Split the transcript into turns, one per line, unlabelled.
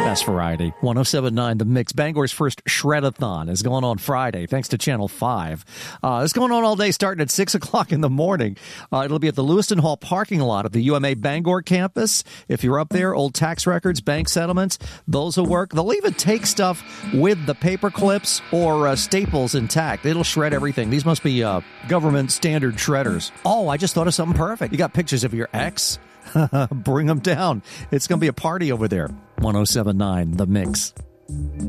Fast variety. 107.9 The Mix. Bangor's first Shred-a-thon is going on Friday, thanks to Channel 5. It's going on all day, starting at 6 o'clock in the morning. It'll be at the Lewiston Hall parking lot of the UMA Bangor campus. If you're up there, old tax records, bank settlements, those will work. They'll even take stuff with the paper clips or staples intact. It'll shred everything. These must be government standard shredders. Oh, I just thought of something perfect. You got pictures of your ex? Bring them down. It's going to be a party over there. 107.9 The Mix.